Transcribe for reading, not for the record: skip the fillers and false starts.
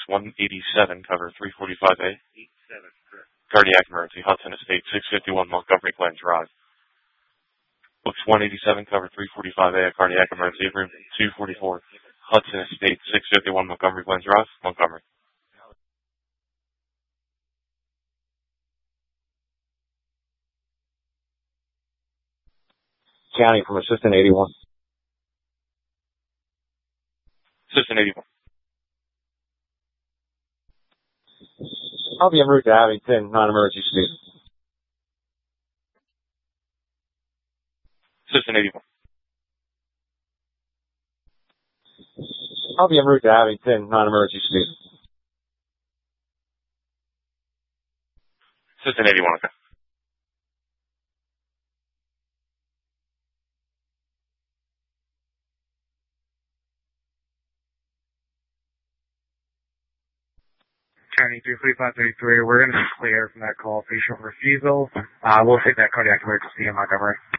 187, cover 345A. Cardiac emergency, Hudson Estate, 651 Montgomery Glen Drive. Books 187, cover 345A, cardiac emergency, room 244, Hudson Estate, 651 Montgomery Glen Drive, Montgomery. County from Assistant 81. Assistant 81. I'll be en route to Abington, non-emergency. Assistant 81. I'll be en route to Abington, non-emergency. Assistant 81, okay. County 34533, we're going to be clear from that call. Patient refusal. We'll take that cardiac emergency in Montgomery.